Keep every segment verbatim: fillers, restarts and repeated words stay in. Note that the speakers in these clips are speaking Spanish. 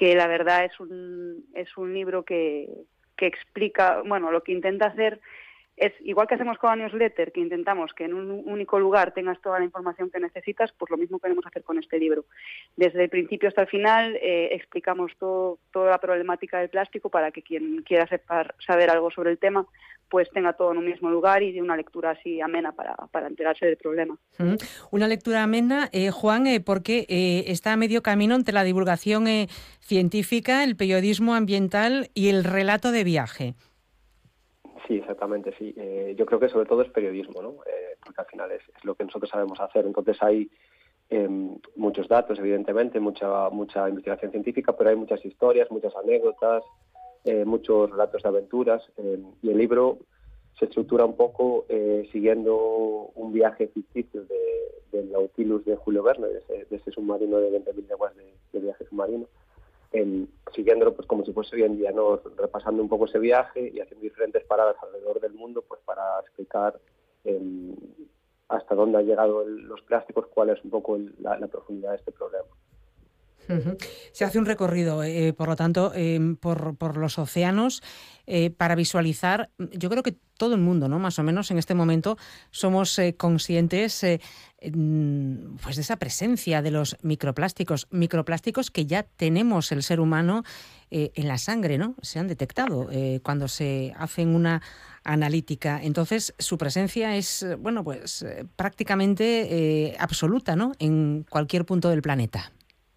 que la verdad es un, es un libro que, que explica, bueno, lo que intenta hacer es, igual que hacemos con la newsletter, que intentamos que en un único lugar tengas toda la información que necesitas, pues lo mismo queremos hacer con este libro. Desde el principio hasta el final eh, explicamos todo, toda la problemática del plástico para que quien quiera sepa, saber algo sobre el tema, pues tenga todo en un mismo lugar y de una lectura así amena para, para enterarse del problema. Mm. Una lectura amena, eh, Juan, eh, porque eh, está a medio camino entre la divulgación eh, científica, el periodismo ambiental y el relato de viaje. Sí, exactamente, sí. Eh, yo creo que sobre todo es periodismo, ¿no? Eh, porque al final es, es lo que nosotros sabemos hacer. Entonces hay eh, muchos datos, evidentemente, mucha mucha investigación científica, pero hay muchas historias, muchas anécdotas, eh, muchos relatos de aventuras. Eh, y el libro se estructura un poco eh, siguiendo un viaje ficticio de, del Nautilus de Julio Verne, de ese, de ese submarino de veinte mil leguas de, de viaje submarino. Eh, siguiéndolo pues como si fuese hoy en día, ¿no? Repasando un poco ese viaje y haciendo diferentes paradas alrededor del mundo pues para explicar eh, hasta dónde han llegado el, los plásticos, cuál es un poco el, la, la profundidad de este problema. Uh-huh. Se hace un recorrido, eh, por lo tanto, eh, por, por los océanos eh, para visualizar. Yo creo que todo el mundo, ¿no? Más o menos en este momento somos eh, conscientes eh, pues de esa presencia de los microplásticos, microplásticos que ya tenemos el ser humano eh, en la sangre, ¿no? Se han detectado eh, cuando se hacen una analítica. Entonces, su presencia es, bueno, pues eh, prácticamente eh, absoluta, ¿no? En cualquier punto del planeta.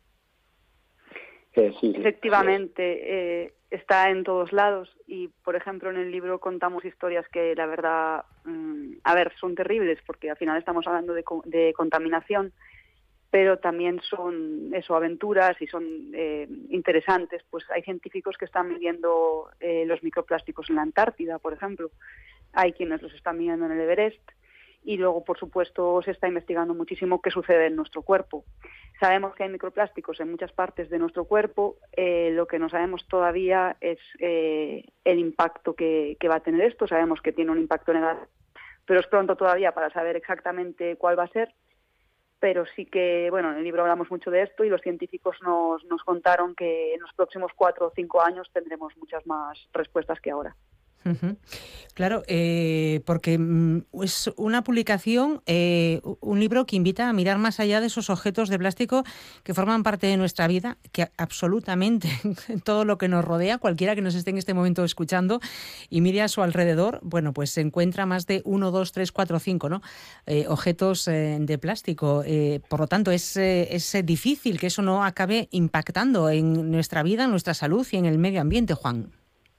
Eh, sí, sí, Efectivamente, eh, está en todos lados y, por ejemplo, en el libro contamos historias que, la verdad, mmm, a ver, son terribles porque al final estamos hablando de, de contaminación, pero también son, eso, aventuras y son eh, interesantes. Pues hay científicos que están midiendo eh, los microplásticos en la Antártida, por ejemplo. Hay quienes los están midiendo en el Everest. Y luego, por supuesto, se está investigando muchísimo qué sucede en nuestro cuerpo. Sabemos que hay microplásticos en muchas partes de nuestro cuerpo. Eh, lo que no sabemos todavía es eh, el impacto que, que va a tener esto. Sabemos que tiene un impacto negativo, pero es pronto todavía para saber exactamente cuál va a ser. Pero sí que, bueno, en el libro hablamos mucho de esto y los científicos nos, nos contaron que en los próximos cuatro o cinco años tendremos muchas más respuestas que ahora. Uh-huh. Claro, eh, porque mm, es una publicación, eh, un libro que invita a mirar más allá de esos objetos de plástico que forman parte de nuestra vida, que absolutamente todo lo que nos rodea, cualquiera que nos esté en este momento escuchando y mire a su alrededor, bueno, pues se encuentra más de uno, dos, tres, cuatro, cinco, ¿no? Eh, objetos eh, de plástico. Eh, por lo tanto, es, eh, es difícil que eso no acabe impactando en nuestra vida, en nuestra salud y en el medio ambiente, Juan.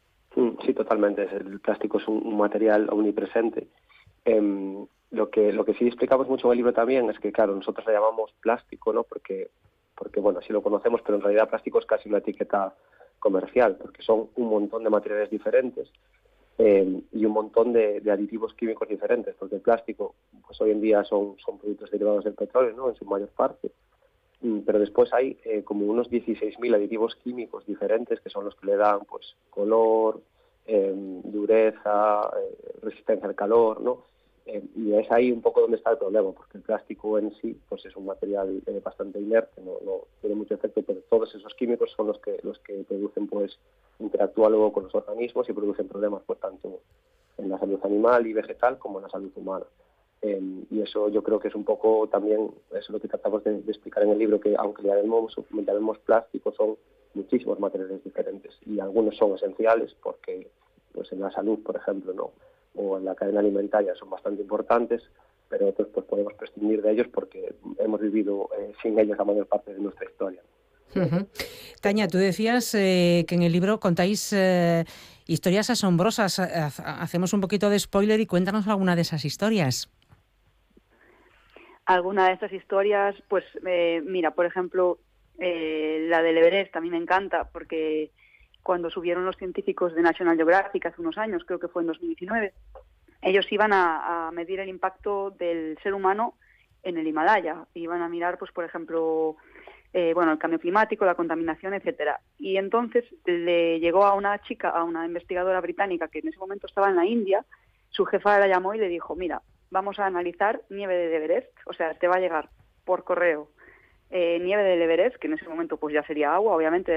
Sí, totalmente. El plástico es un, un material omnipresente. Eh, lo que lo que sí explicamos mucho en el libro también es que, claro, nosotros le llamamos plástico, ¿no? Porque, porque bueno, sí lo conocemos, pero en realidad plástico es casi una etiqueta comercial, porque son un montón de materiales diferentes eh, y un montón de, de aditivos químicos diferentes, porque el plástico, pues hoy en día son, son productos derivados del petróleo, ¿no? En su mayor parte. Pero después hay eh, como unos dieciséis mil aditivos químicos diferentes que son los que le dan pues color, eh, dureza, eh, resistencia al calor, ¿no? Eh, y es ahí un poco donde está el problema, porque el plástico en sí pues es un material eh, bastante inerte, no, no tiene mucho efecto, pero todos esos químicos son los que los que producen, pues interactúan luego con los organismos y producen problemas, pues tanto en la salud animal y vegetal como en la salud humana. Eh, y eso yo creo que es un poco también eso es lo que tratamos de, de explicar en el libro, que aunque le llamemos, le llamemos plástico, son muchísimos materiales diferentes y algunos son esenciales porque pues en la salud, por ejemplo, no, o en la cadena alimentaria son bastante importantes, pero otros pues podemos prescindir de ellos porque hemos vivido eh, sin ellos la mayor parte de nuestra historia. Uh-huh. Taña, tú decías eh, que en el libro contáis eh, historias asombrosas. Hacemos un poquito de spoiler y cuéntanos alguna de esas historias. Alguna de estas historias, pues eh, mira, por ejemplo, eh, la del Everest a mí me encanta porque cuando subieron los científicos de National Geographic hace unos años, creo que fue en dos mil diecinueve, ellos iban a, a medir el impacto del ser humano en el Himalaya. Iban a mirar, pues por ejemplo, eh, bueno, el cambio climático, la contaminación, etcétera. Y entonces le llegó a una chica, a una investigadora británica que en ese momento estaba en la India, su jefa la llamó y le dijo, mira, vamos a analizar nieve del Everest, o sea, te va a llegar por correo eh, nieve del Everest, que en ese momento pues ya sería agua, obviamente,